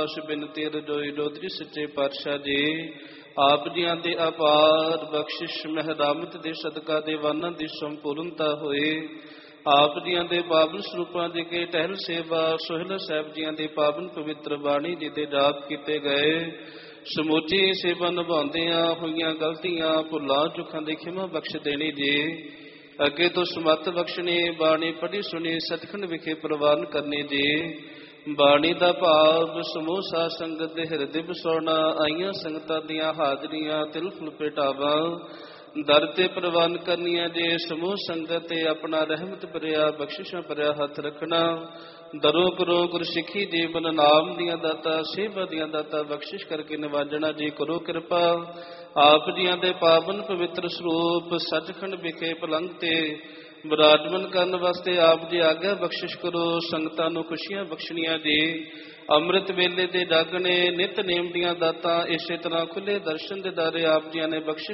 ਬਿਨਤੀ ਰਜੋਈ ਰੋਦਰੀ ਸੱਚੇ ਪਾਤਸ਼ਾਹ ਜੀ, ਆਪ ਜੀਆਂ ਦੇ ਅਪਾਰ ਬਖਸ਼ਿਸ਼ ਮਹਿਰਾਮਤ ਦੇ ਸਦਕਾ ਦੇਵਾਨਾਂ ਦੀ ਸੰਪੂਰਨਤਾ ਹੋਏ। ਆਪ ਜੀਆਂ ਦੇ ਪਾਵਨ ਸਰੂਪਾਂ ਦੀ ਕੇ ਟਹਿਲ ਸੇਵਾ ਸੋਹਿਲਾ ਸਾਹਿਬ ਜੀਆਂ ਦੀ ਪਾਵਨ ਪਵਿੱਤਰ ਬਾਣੀ ਜੀ ਦੇ ਜਾਪ ਕੀਤੇ ਗਏ। ਸਮੁੱਚੀ ਸੇਵਾ ਨਿਭਾਉਂਦਿਆਂ ਹੋਈਆਂ ਗਲਤੀਆਂ ਭੁੱਲਾਂ ਚੁੱਕਾਂ ਦੀ ਖਿਮਾ ਬਖਸ਼ ਦੇਣੀ ਜੀ। ਅੱਗੇ ਤੋਂ ਸਮੱਤ ਬਖਸ਼ਣੀ, ਬਾਣੀ ਪੜ੍ਹੀ ਸੁਣੀ ਸਤਖੰਡ ਵਿਖੇ ਪ੍ਰਵਾਨ ਕਰਨੀ ਜੀ। ਬਾਣੀ ਦਾ ਭਾਵ ਸਮੂਹ ਸਾਧ ਸੰਗਤ ਦੇ ਹਿਰਦੇ ਵਸਾਉਣਾ, ਆਈਆਂ ਸੰਗਤਾਂ ਦੀਆਂ ਹਾਜ਼ਰੀਆਂ ਤਿਲ ਫੁਲ ਭੇਟਾਵਾਂ ਦਰ ਤੇ ਪ੍ਰਵਾਨ ਕਰਨੀਆਂ ਜੇ। ਸਮੂਹ ਸੰਗਤ ਤੇ ਆਪਣਾ ਰਹਿਮਤ ਭਰਿਆ ਬਖਸ਼ਿਸ਼ਾਂ ਭਰਿਆ ਹੱਥ ਰੱਖਣਾ। ਦਰੋਂ ਕਰੋ ਗੁਰਸਿੱਖੀ ਜੀਵਨ ਨਾਮ ਦੀਆਂ ਦਾਤਾ ਸੇਵਾ ਦੀਆਂ ਦਾਤਾ ਬਖਸ਼ਿਸ਼ ਕਰਕੇ ਨਿਵਾਜਣਾ ਜੀ। ਕਰੋ ਕਿਰਪਾ ਆਪ ਜੀਆਂ ਦੇ ਪਾਵਨ ਪਵਿੱਤਰ ਸਰੂਪ ਸੱਚਖੰਡ ਵਿਖੇ ਪਲੰਘ ਤੇ ਵਿਰਾਜਮਾਨ ਕਰਨ ਵਾਸਤੇ ਆਪ ਜੀ ਆਗਿਆ ਬਖਸ਼ਿਸ਼ ਕਰੋ। ਸੰਗਤਾਂ ਨੂੰ ਖੁਸ਼ੀਆਂ ਬਖਸ਼ਣੀਆਂ ਜੀ। ਅੰਮ੍ਰਿਤ ਵੇਲੇ ਦੇ ਜਾਗਣੇ ਨਿਤ ਨੇਮ ਦੀਆਂ ਦਾਤਾਂ ਇਸੇ ਤਰ੍ਹਾਂ ਖੁੱਲੇ ਦਰਸ਼ਨ ਦੇ ਦਾਰੇ ਆਪ ਜੀਆਂ ਨੇ ਬਖਸ਼ਿਸ਼